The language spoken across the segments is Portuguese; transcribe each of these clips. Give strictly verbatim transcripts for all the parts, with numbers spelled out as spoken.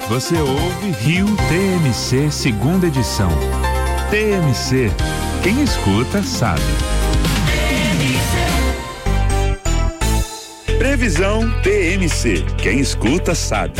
Você ouve Rio T M C segunda edição. T M C, quem escuta sabe. Previsão T M C, quem escuta sabe.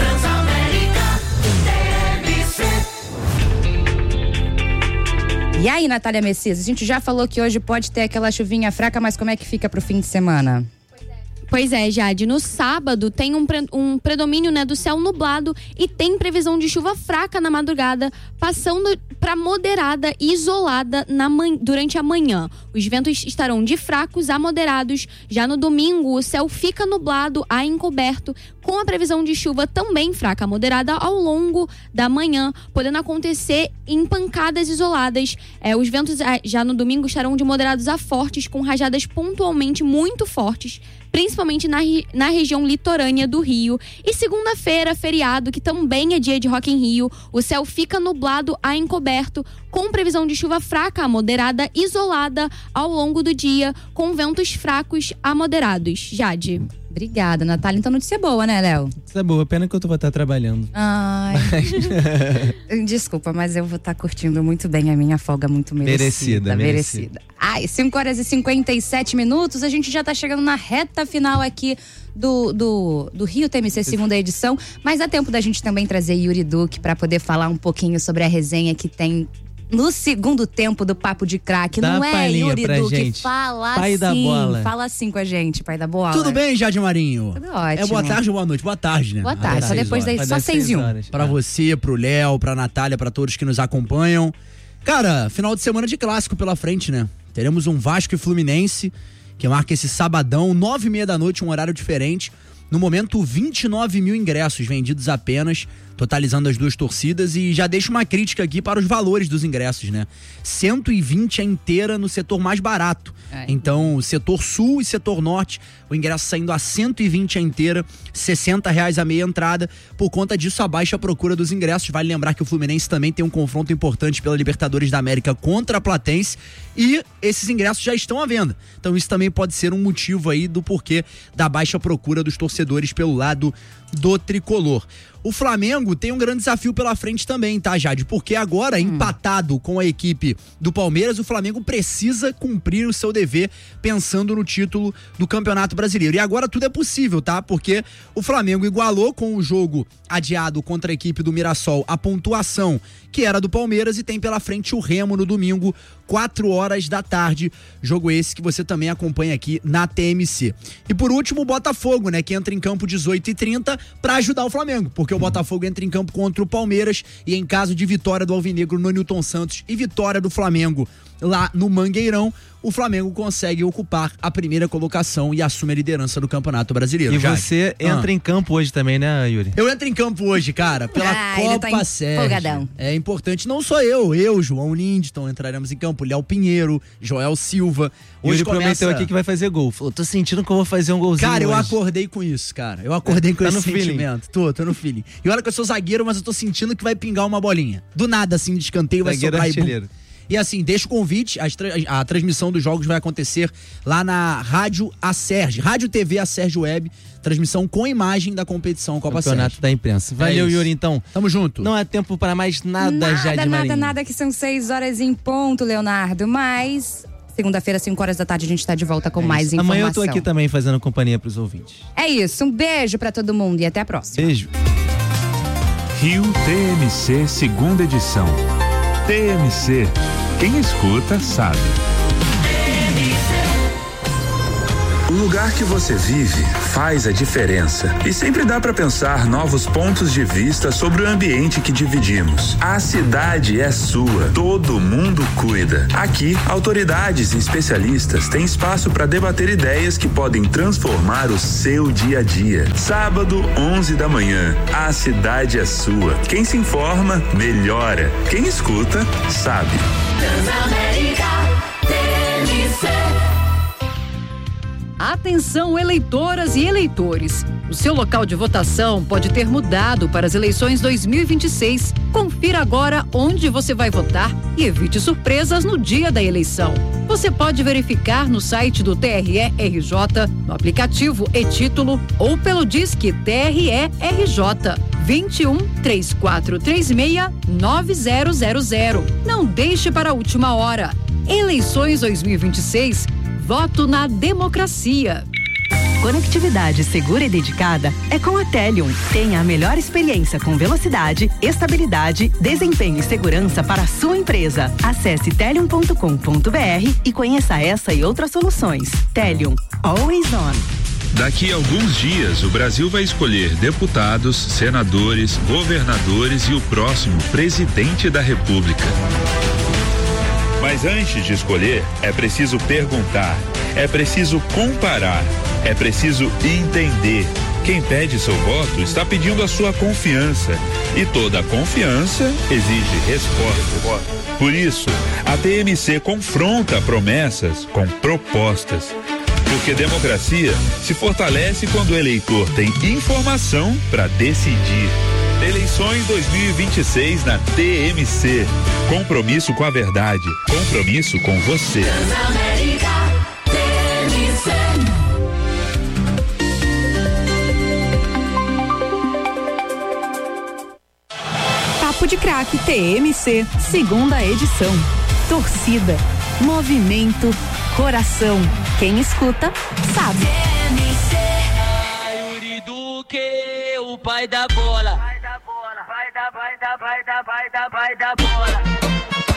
E aí, Natália Messias, a gente já falou que hoje pode ter aquela chuvinha fraca, mas como é que fica pro fim de semana? Pois é, Jade, no sábado tem um, pre, um predomínio, né, do céu nublado e tem previsão de chuva fraca na madrugada, passando para moderada e isolada na man, durante a manhã. Os ventos estarão de fracos a moderados. Já no domingo, o céu fica nublado a encoberto, com a previsão de chuva também fraca a moderada ao longo da manhã, podendo acontecer em pancadas isoladas. É, os ventos já no domingo estarão de moderados a fortes, com rajadas pontualmente muito fortes, principalmente na, na região litorânea do Rio. E segunda-feira, feriado, que também é dia de Rock in Rio, o céu fica nublado a encoberto, com previsão de chuva fraca a moderada, isolada ao longo do dia, com ventos fracos a moderados. Jade. Obrigada, Natália. Então, notícia boa, né, Léo? Notícia boa, pena que eu vou estar trabalhando. Ai. Desculpa, mas eu vou estar curtindo muito bem a minha folga, muito merecida. Merecida, merecida. Ai, cinco horas e cinquenta e sete minutos, a gente já tá chegando na reta final aqui do, do, do Rio T M C segunda edição, mas dá tempo da gente também trazer Yuri Duque para poder falar um pouquinho sobre a resenha que tem no segundo tempo do Papo de Craque. Dá não é, Yuri Duque? Gente. Fala pai assim. Da bola. Fala assim com a gente, pai da bola. Tudo bem, Jade Marinho? Tudo ótimo. É boa tarde ou boa noite? Boa tarde, né? Boa tarde, ah, só depois daí, só seis e um. Pra você, pro Léo, pra Natália, pra todos que nos acompanham. Cara, final de semana de clássico pela frente, né? Teremos um Vasco e Fluminense, que marca esse sabadão, nove e meia da noite, um horário diferente. No momento, vinte e nove mil ingressos vendidos apenas, totalizando as duas torcidas, e já deixo uma crítica aqui para os valores dos ingressos, né? cento e vinte a inteira no setor mais barato. É. Então, setor sul e setor norte, o ingresso saindo a cento e vinte a inteira, sessenta reais a meia entrada. Por conta disso, a baixa procura dos ingressos. Vale lembrar que o Fluminense também tem um confronto importante pela Libertadores da América contra a Platense, e esses ingressos já estão à venda. Então, isso também pode ser um motivo aí do porquê da baixa procura dos torcedores pelo lado do tricolor. O Flamengo tem um grande desafio pela frente também, tá, Jade? Porque agora, hum. empatado com a equipe do Palmeiras, o Flamengo precisa cumprir o seu dever pensando no título do Campeonato Brasileiro. E agora tudo é possível, tá? Porque o Flamengo igualou com o jogo adiado contra a equipe do Mirassol a pontuação que era do Palmeiras, e tem pela frente o Remo no domingo, quatro horas da tarde. Jogo esse que você também acompanha aqui na T M C. E por último, o Botafogo, né? Que entra em campo dezoito e trinta para ajudar o Flamengo, porque o Botafogo entra em campo contra o Palmeiras, e em caso de vitória do Alvinegro no Newton Santos e vitória do Flamengo lá no Mangueirão, o Flamengo consegue ocupar a primeira colocação e assume a liderança do Campeonato Brasileiro. E Jade, você entra ah. em campo hoje também, né, Yuri? Eu entro em campo hoje, cara, pela ah, Copa tá Sérgio. É importante, não só eu, eu, João Lindton, entraremos em campo, Léo Pinheiro, Joel Silva. Hoje Yuri começa... prometeu aqui que vai fazer gol. Falou, tô sentindo que eu vou fazer um golzinho Cara, eu hoje. acordei com isso, cara. Eu acordei com tá esse no sentimento. Tô, tô no feeling. E olha que eu sou zagueiro, mas eu tô sentindo que vai pingar uma bolinha. Do nada, assim, de escanteio, vai sobrar artilheiro. E E assim, deixa o convite, a, tra- a transmissão dos jogos vai acontecer lá na Rádio Acerge, Rádio T V Acerge Web, transmissão com imagem da competição Copa Acerge. Campeonato da Imprensa. Valeu, é Yuri, então. Tamo junto. Não há tempo para mais nada, nada Jade Nada, Marinho. nada, nada, que são seis horas em ponto, Leonardo, mas... Segunda-feira, cinco horas da tarde, a gente tá de volta com é mais informação. Amanhã eu tô aqui também fazendo companhia pros ouvintes. É isso, um beijo pra todo mundo e até a próxima. Beijo. Rio T M C segunda edição. T M C, quem escuta sabe. O lugar que você vive faz a diferença. E sempre dá para pensar novos pontos de vista sobre o ambiente que dividimos. A cidade é sua, todo mundo cuida. Aqui, autoridades e especialistas têm espaço para debater ideias que podem transformar o seu dia a dia. Sábado, onze da manhã, a cidade é sua. Quem se informa, melhora. Quem escuta, sabe. Transamérica T M C. Atenção, eleitoras e eleitores. O seu local de votação pode ter mudado para as eleições dois mil e vinte e seis. Confira agora onde você vai votar e evite surpresas no dia da eleição. Você pode verificar no site do T R E R J, no aplicativo e-Título ou pelo Disque T R E R J. vinte e um, três quatro três seis, nove zero zero zero. Não deixe para a última hora. Eleições dois mil e vinte e seis. Voto na democracia. Conectividade segura e dedicada é com a Telium. Tenha a melhor experiência com velocidade, estabilidade, desempenho e segurança para a sua empresa. Acesse telium ponto com ponto br e conheça essa e outras soluções. Telium, always on. Daqui a alguns dias, o Brasil vai escolher deputados, senadores, governadores e o próximo presidente da República. Mas antes de escolher, é preciso perguntar, é preciso comparar, é preciso entender. Quem pede seu voto está pedindo a sua confiança. E toda confiança exige resposta. Por isso, a T M C confronta promessas com propostas. Porque democracia se fortalece quando o eleitor tem informação para decidir. Eleições dois mil e vinte e seis na T M C. Compromisso com a verdade. Compromisso com você. Papo de Craque T M C, segunda edição. Torcida, movimento, coração. Quem escuta, sabe. T M C. Yuri Duque, o pai da bola. Vai da bola, vai da, vai da, vai da, vai da, vai da bola.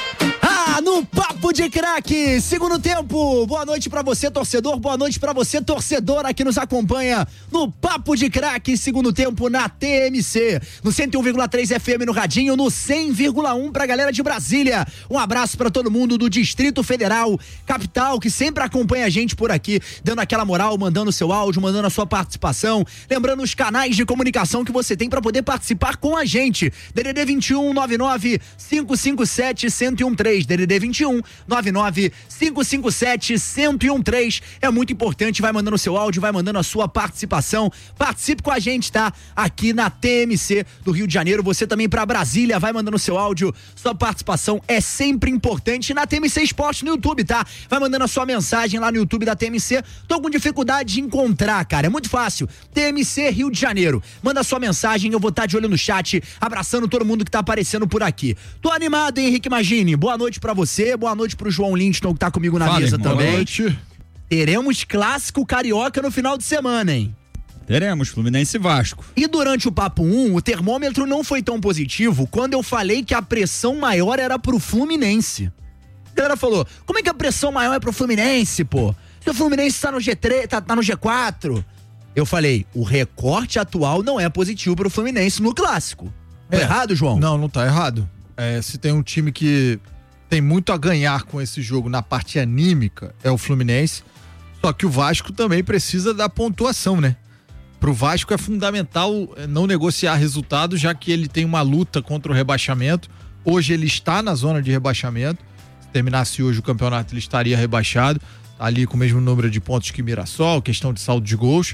Ah, no Papo de Craque, segundo tempo. Boa noite pra você, torcedor. Boa noite pra você, torcedora que nos acompanha no Papo de Craque, segundo tempo na T M C. No cento e um vírgula três F M no radinho, no cem vírgula um pra galera de Brasília. Um abraço pra todo mundo do Distrito Federal, capital, que sempre acompanha a gente por aqui, dando aquela moral, mandando seu áudio, mandando a sua participação. Lembrando os canais de comunicação que você tem pra poder participar com a gente. D D D vinte e um, nove nove cinco cinco sete, um zero um três. D D D vinte e um, nove nove cinco cinco sete, um zero um três. É muito importante, vai mandando seu áudio, vai mandando a sua participação. Participe com a gente, tá? Aqui na T M C do Rio de Janeiro. Você também pra Brasília, vai mandando seu áudio. Sua participação é sempre importante na T M C Esporte no YouTube, tá? Vai mandando a sua mensagem lá no YouTube da T M C. Tô com dificuldade de encontrar, cara. É muito fácil. T M C Rio de Janeiro. Manda sua mensagem, eu vou estar de olho no chat, abraçando todo mundo que tá aparecendo por aqui. Tô animado, hein, Henrique Magini? Boa noite pra você, boa noite pro João Lindston que tá comigo na Fala, mesa irmão. também. Boa noite. Teremos clássico carioca no final de semana, hein? Teremos, Fluminense e Vasco. E durante o Papo um, o termômetro não foi tão positivo quando eu falei que a pressão maior era pro Fluminense. A galera falou, como é que a pressão maior é pro Fluminense, pô? Se o Fluminense tá no G três, tá, tá no G quatro. Eu falei, o recorte atual não é positivo pro Fluminense no clássico. Tá É. errado, João? Não, não tá errado. É, se tem um time que tem muito a ganhar com esse jogo na parte anímica, é o Fluminense. Só que o Vasco também precisa da pontuação, né? Pro Vasco é fundamental não negociar resultado, já que ele tem uma luta contra o rebaixamento. Hoje ele está na zona de rebaixamento. Se terminasse hoje o campeonato, ele estaria rebaixado. Tá ali com o mesmo número de pontos que Mirassol, questão de saldo de gols.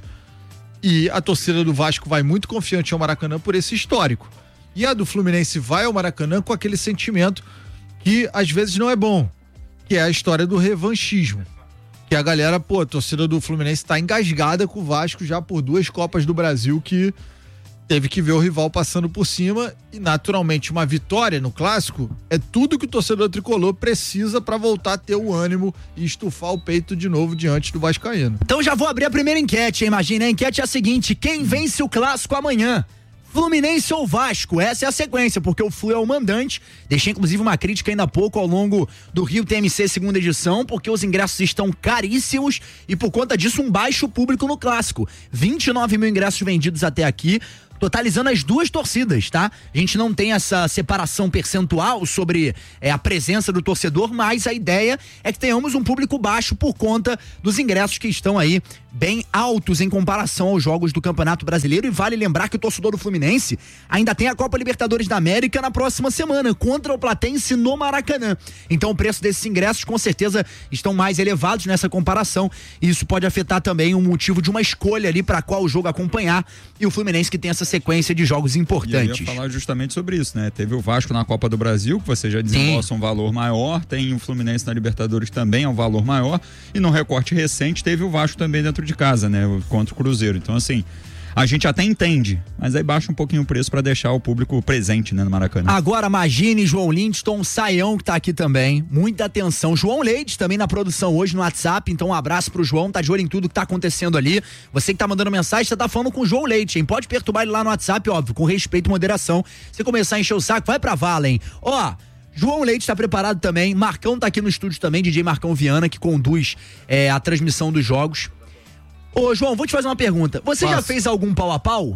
E a torcida do Vasco vai muito confiante ao Maracanã por esse histórico. E a do Fluminense vai ao Maracanã com aquele sentimento que às vezes não é bom, que é a história do revanchismo. Que a galera, pô, a torcida do Fluminense tá engasgada com o Vasco já por duas Copas do Brasil que teve que ver o rival passando por cima e naturalmente uma vitória no clássico é tudo que o torcedor tricolor precisa pra voltar a ter o ânimo e estufar o peito de novo diante do vascaíno. Então já vou abrir a primeira enquete, hein? Imagina, a enquete é a seguinte, quem vence o clássico amanhã? Fluminense ou Vasco? Essa é a sequência, porque o Flu é o mandante. Deixei inclusive uma crítica ainda há pouco ao longo do Rio T M C segunda edição, porque os ingressos estão caríssimos e por conta disso um baixo público no clássico. vinte e nove mil ingressos vendidos até aqui, totalizando as duas torcidas, tá? A gente não tem essa separação percentual sobre é, a presença do torcedor, mas a ideia é que tenhamos um público baixo por conta dos ingressos que estão aí bem altos em comparação aos jogos do Campeonato Brasileiro. E vale lembrar que o torcedor do Fluminense ainda tem a Copa Libertadores da América na próxima semana, contra o Platense no Maracanã. Então o preço desses ingressos com certeza estão mais elevados nessa comparação, e isso pode afetar também o motivo de uma escolha ali para qual jogo acompanhar, e o Fluminense que tem essa sequência de jogos importantes. E eu ia falar justamente sobre isso, né? Teve o Vasco na Copa do Brasil, que você já desembolsa um valor maior, tem o Fluminense na Libertadores também, é um valor maior, e no recorte recente teve o Vasco também dentro de casa, né? Contra o Cruzeiro. Então, assim, a gente até entende, mas aí baixa um pouquinho o preço para deixar o público presente, né, no Maracanã. Agora, Magine, João Lindston, Saião que tá aqui também, muita atenção. João Leite também na produção hoje no WhatsApp, então um abraço pro João, tá de olho em tudo que tá acontecendo ali. Você que tá mandando mensagem, você tá falando com o João Leite, hein? Pode perturbar ele lá no WhatsApp, óbvio, com respeito e moderação. Se começar a encher o saco, vai pra vala, hein? Ó, João Leite tá preparado também, Marcão tá aqui no estúdio também, D J Marcão Viana, que conduz é, a transmissão dos jogos. Ô, João, vou te fazer uma pergunta. Você Passa. já fez algum pau a pau?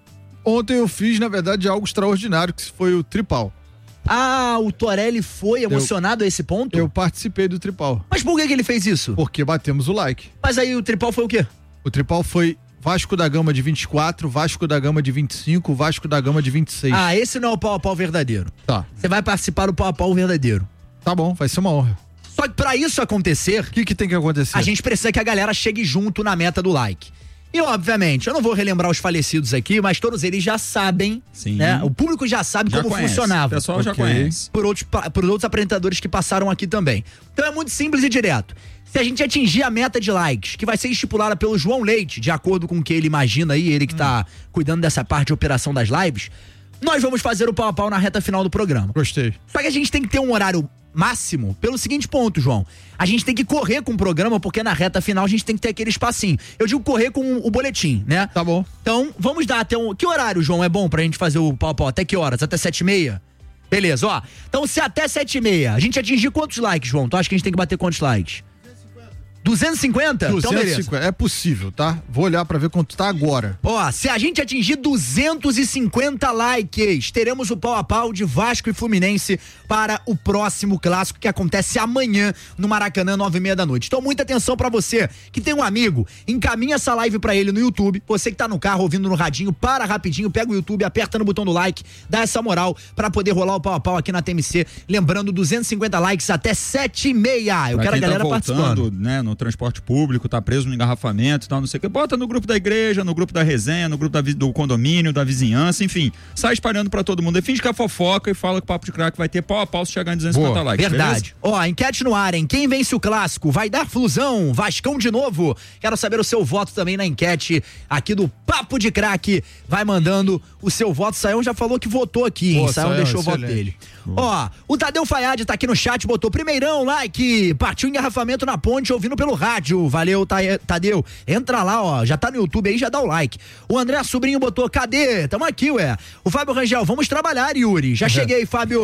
Ontem eu fiz, na verdade, algo extraordinário, que foi o tripau. Ah, o Torelli foi emocionado eu, a esse ponto? Eu participei do tripau. Mas por que, que ele fez isso? Porque batemos o like. Mas aí o tripau foi o quê? O tripau foi Vasco da Gama de vinte e quatro, Vasco da Gama de vinte e cinco, Vasco da Gama de vinte e seis. Ah, esse não é o pau a pau verdadeiro. Tá. Você vai participar do pau a pau verdadeiro. Tá bom, vai ser uma honra. Só que pra isso acontecer... O que que tem que acontecer? A gente precisa que a galera chegue junto na meta do like. E, obviamente, eu não vou relembrar os falecidos aqui, mas todos eles já sabem, Sim. né? O público já sabe já como conhece. funcionava. O pessoal okay. já conhece. Por outros, por outros apresentadores que passaram aqui também. Então é muito simples e direto. Se a gente atingir a meta de likes, que vai ser estipulada pelo João Leite, de acordo com o que ele imagina aí, ele que hum. tá cuidando dessa parte de operação das lives, nós vamos fazer o pau a pau na reta final do programa. Gostei. Só que a gente tem que ter um horário máximo pelo seguinte ponto, João. A gente tem que correr com o programa, porque na reta final a gente tem que ter aquele espacinho. Eu digo correr com o boletim, né? Tá bom. Então, vamos dar até um... Que horário, João, é bom pra gente fazer o pau a pau? Até que horas? Até sete e meia? Beleza, ó. Então, se até sete e meia a gente atingir quantos likes, João? Tu acha que a gente tem que bater quantos likes? duzentos e cinquenta? duzentos e cinquenta? Então, beleza. É possível, tá? Vou olhar pra ver quanto tá agora. Ó, se a gente atingir duzentos e cinquenta likes, teremos o pau a pau de Vasco e Fluminense para o próximo clássico que acontece amanhã no Maracanã, nove e meia da noite. Então, muita atenção pra você que tem um amigo, encaminha essa live pra ele no YouTube. Você que tá no carro ouvindo no radinho, para rapidinho, pega o YouTube, aperta no botão do like, dá essa moral pra poder rolar o pau a pau aqui na T M C. Lembrando, duzentos e cinquenta likes até sete e meia. Eu pra quero a galera tá participando. Né, no transporte público, tá preso no engarrafamento e tal, não sei o que, bota no grupo da igreja, no grupo da resenha, no grupo da, do condomínio, da vizinhança, enfim, sai espalhando pra todo mundo, finge que é fofoca e fala que o Papo de Craque vai ter pau a pau se chegar em duzentos e cinquenta Boa, likes. Verdade. Ó, oh, enquete no ar, hein? Quem vence o clássico? Vai dar Flusão? Vascão de novo? Quero saber o seu voto também na enquete aqui do Papo de Craque. Vai mandando o seu voto. Saião já falou que votou aqui, hein? Saião deixou excelente. O voto dele. Ó, oh, o Tadeu Fayad tá aqui no chat, botou primeirão, like, partiu engarrafamento na ponte, ouvindo pelo rádio. Valeu, Tadeu. Entra lá, ó, já tá no YouTube aí, já dá o like. O André Sobrinho botou, cadê? Tamo aqui, ué. O Fábio Rangel, vamos trabalhar, Yuri. Já cheguei, Fábio.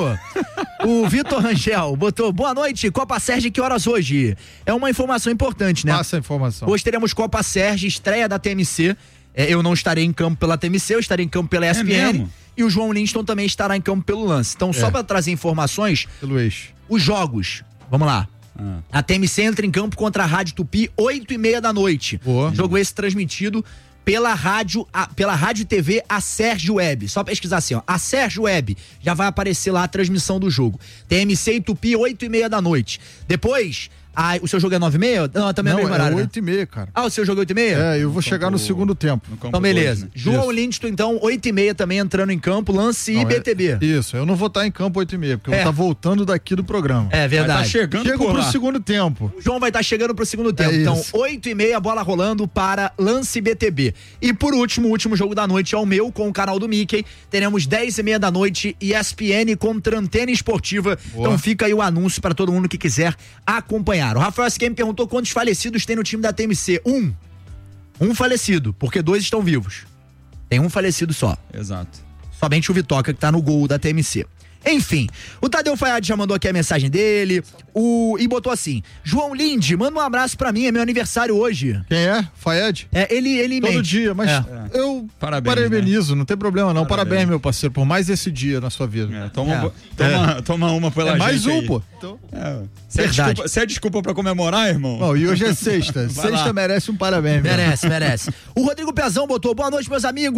O Vitor Rangel botou, boa noite, Copa Sérgio, que horas hoje? É uma informação importante, né? Passa a informação. Hoje teremos Copa Sérgio, estreia da T M C. É, eu não estarei em campo pela T M C, eu estarei em campo pela E S P N. É e o João Lindston também estará em campo pelo Lance. Então, é. só pra trazer informações, pelo eixo. Os jogos, vamos lá. Ah. A T M C entra em campo contra a Rádio Tupi, oito e meia da noite. Boa. Jogo esse transmitido pela rádio, a, pela rádio T V A Sérgio Web. Só pesquisar assim, ó. A Sérgio Web. Já vai aparecer lá a transmissão do jogo. T M C e Tupi, oito e meia da noite. Depois... Ah, o seu jogo é nove e meia? Não, também não, é o mesmo horário, é oito e meia, cara. Ah, o seu jogo é oito e meia? É, eu vou chegar no segundo tempo. Então, beleza. Dois, né? João Lindston, então, oito e meia também entrando em campo, Lance não, e B T B. É, isso, eu não vou estar em campo oito e meia, porque é. eu vou estar voltando daqui do programa. É verdade. Vai tá chegando Chego pro lá. segundo tempo. O João vai estar tá chegando pro segundo tempo. É então, oito e meia, bola rolando para Lance e B T B. E por último, o último jogo da noite é o meu, com o canal do Mickey. Teremos dez e meia da noite, E S P N contra Antena Esportiva. Boa. Então fica aí o anúncio para todo mundo que quiser acompanhar. O Rafael Esquema perguntou quantos falecidos tem no time da T M C. Um. Um falecido, porque dois estão vivos. Tem um falecido só. Exato. Somente o Vitoca que tá no gol da T M C. Enfim, o Tadeu Fayad já mandou aqui a mensagem dele, o, e botou assim, João Linde, manda um abraço pra mim, é meu aniversário hoje. Quem é? Fayad? É, ele, ele Todo mente. dia, mas é. eu Parabéns, parabenizo, né? Não tem problema não, parabéns. Parabéns, meu parceiro, por mais esse dia na sua vida. É, toma, é. Toma, é. toma uma pela é gente mais um, aí. pô. Então, é. Se, é desculpa, se é desculpa pra comemorar, irmão? Não, e hoje é sexta, sexta lá. Merece um parabéns. Merece, merece. O Rodrigo Pezão botou, boa noite, meus amigos.